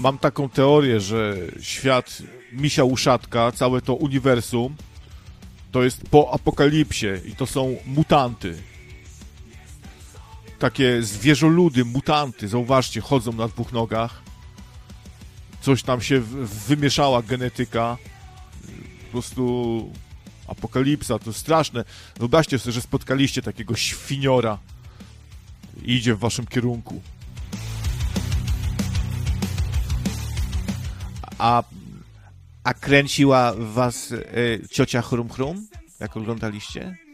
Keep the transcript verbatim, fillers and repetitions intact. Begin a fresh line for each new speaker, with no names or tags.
mam taką teorię, że świat Misia Uszatka, całe to uniwersum, to jest po apokalipsie i to są mutanty. Takie zwierzoludy, mutanty, zauważcie, chodzą na dwóch nogach. Coś tam się wymieszała genetyka. Po prostu apokalipsa, to straszne. Wyobraźcie sobie, że spotkaliście takiego świniora i idzie w waszym kierunku.
A, a kręciła was y, ciocia Chrum Chrum, jak oglądaliście?